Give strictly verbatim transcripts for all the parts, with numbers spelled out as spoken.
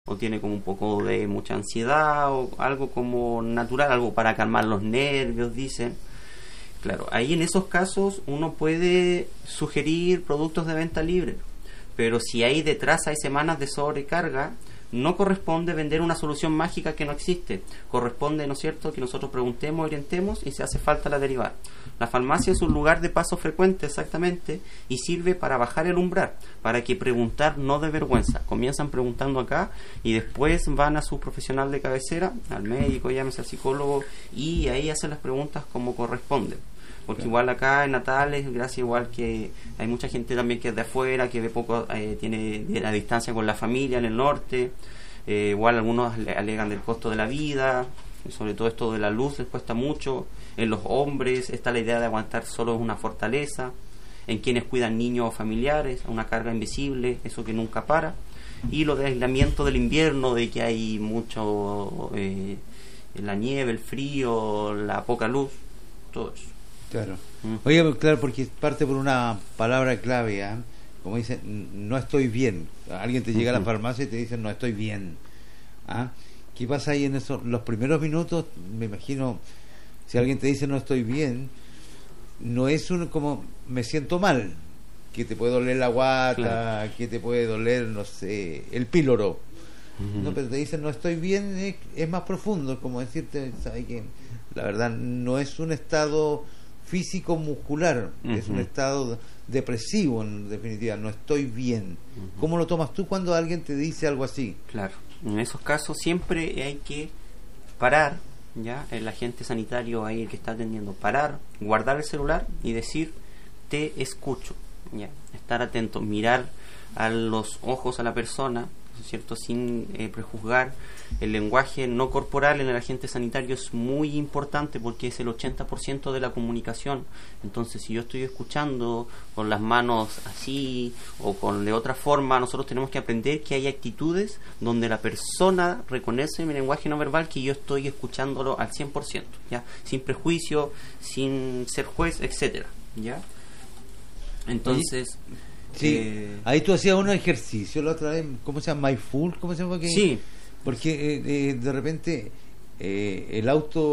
o tiene como un poco de mucha ansiedad o algo como natural, algo para calmar los nervios, dicen. Claro, ahí en esos casos uno puede sugerir productos de venta libre, pero si ahí detrás hay semanas de sobrecarga, no corresponde vender una solución mágica que no existe. Corresponde, ¿no es cierto?, que nosotros preguntemos, orientemos y si hace falta la derivar. La farmacia es un lugar de paso frecuente, exactamente, y sirve para bajar el umbral, para que preguntar no de vergüenza. Comienzan preguntando acá y después van a su profesional de cabecera, al médico, llámese al psicólogo, y ahí hacen las preguntas como corresponden. Porque igual acá en Natales, gracias igual que hay mucha gente también que es de afuera, que de poco eh, tiene la distancia con la familia en el norte, eh, igual algunos alegan del costo de la vida, sobre todo esto de la luz les cuesta mucho. En los hombres está la idea de aguantar solo es una fortaleza, en quienes cuidan niños o familiares, una carga invisible, eso que nunca para, y lo de aislamiento del invierno, de que hay mucho eh, la nieve, el frío, la poca luz, todo eso. Claro. Mm. Oye, claro, porque parte por una palabra clave, ¿eh? Como dicen, no estoy bien. Alguien te llega uh-huh. a la farmacia y te dice, no estoy bien. ¿Ah? ¿Qué pasa ahí en esos, los primeros minutos? Me imagino, si alguien te dice no estoy bien, no es un como, me siento mal, que te puede doler la guata, claro. que te puede doler, no sé, el píloro. Uh-huh. No, pero te dicen no estoy bien, es, es más profundo, como decirte, ¿sabes qué? La verdad, no es un estado físico muscular, uh-huh. es un estado depresivo en definitiva, no estoy bien. Uh-huh. ¿Cómo lo tomas tú cuando alguien te dice algo así? Claro, en esos casos siempre hay que parar, ya el agente sanitario ahí el que está atendiendo, parar, guardar el celular y decir te escucho, ya estar atento, mirar a los ojos a la persona, ¿cierto?, sin eh, prejuzgar. El lenguaje no corporal en el agente sanitario es muy importante porque es el ochenta por ciento de la comunicación. Entonces, si yo estoy escuchando con las manos así o con de otra forma, nosotros tenemos que aprender que hay actitudes donde la persona reconoce mi lenguaje no verbal, que yo estoy escuchándolo al cien por ciento, ¿ya? Sin prejuicio, sin ser juez, etcétera, ¿ya? Entonces... Sí, eh, ahí tú hacías un ejercicio la otra vez, ¿cómo se llama? Mindful, ¿cómo se llama? Que, sí. Porque eh, eh, de repente eh, el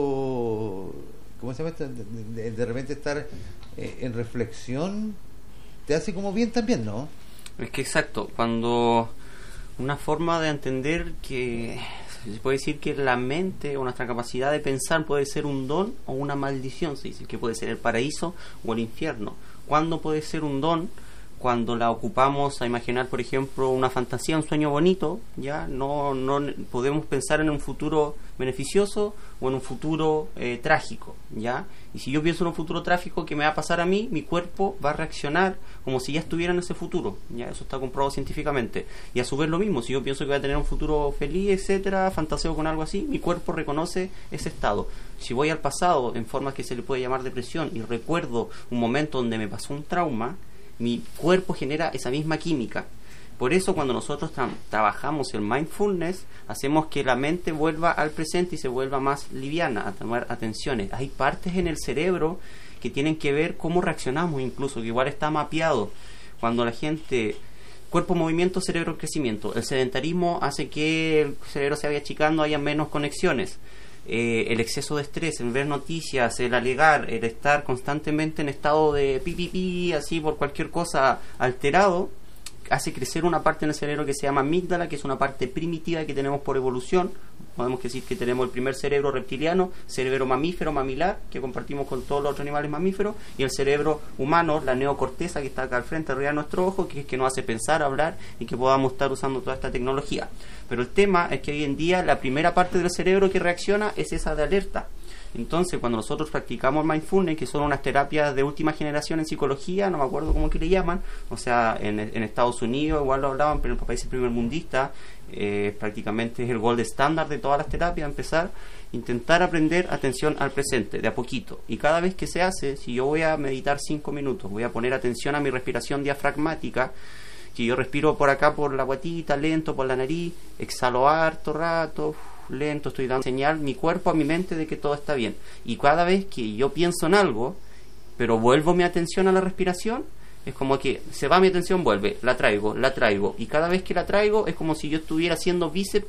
auto, ¿cómo se llama esto? De, de, de repente estar eh, en reflexión te hace como bien también, ¿no? Es que exacto, cuando una forma de entender que se puede decir que la mente o nuestra capacidad de pensar puede ser un don o una maldición, se dice que puede ser el paraíso o el infierno. ¿Cuándo puede ser un don? Cuando la ocupamos a imaginar, por ejemplo, una fantasía, un sueño bonito, ya no no podemos pensar en un futuro beneficioso o en un futuro eh, trágico, ya. Y si yo pienso en un futuro trágico que me va a pasar a mí, mi cuerpo va a reaccionar como si ya estuviera en ese futuro, ya eso está comprobado científicamente. Y a su vez lo mismo, si yo pienso que voy a tener un futuro feliz, etcétera, fantaseo con algo así, mi cuerpo reconoce ese estado. Si voy al pasado en forma que se le puede llamar depresión y recuerdo un momento donde me pasó un trauma, mi cuerpo genera esa misma química. Por eso cuando nosotros tra- trabajamos el mindfulness, hacemos que la mente vuelva al presente y se vuelva más liviana, a tomar atenciones. Hay partes en el cerebro que tienen que ver cómo reaccionamos, incluso, que igual está mapeado. Cuando la gente... Cuerpo, movimiento, cerebro, crecimiento. El sedentarismo hace que el cerebro se vaya achicando, haya menos conexiones. Eh, el exceso de estrés, el ver noticias, el alegar, el estar constantemente en estado de pi, pi, pi, así por cualquier cosa alterado, hace crecer una parte en el cerebro que se llama amígdala, que es una parte primitiva que tenemos por evolución. Podemos decir que tenemos el primer cerebro reptiliano, cerebro mamífero, mamilar, que compartimos con todos los otros animales mamíferos, y el cerebro humano, la neocorteza, que está acá al frente, arriba de nuestro ojo, que es que nos hace pensar, hablar y que podamos estar usando toda esta tecnología. Pero el tema es que hoy en día la primera parte del cerebro que reacciona es esa de alerta. Entonces, cuando nosotros practicamos mindfulness, que son unas terapias de última generación en psicología, no me acuerdo cómo que le llaman, o sea, en, en Estados Unidos igual lo hablaban, pero en los países primermundistas eh, prácticamente es el gold estándar de todas las terapias, empezar, intentar aprender atención al presente, de a poquito. Y cada vez que se hace, si yo voy a meditar cinco minutos, voy a poner atención a mi respiración diafragmática, que yo respiro por acá, por la guatita, lento, por la nariz, exhalo harto rato, lento, estoy dando señal mi cuerpo a mi mente de que todo está bien. Y cada vez que yo pienso en algo, pero vuelvo mi atención a la respiración, Es como que se va mi atención, vuelve, la traigo, la traigo, y cada vez que la traigo es como si yo estuviera haciendo bíceps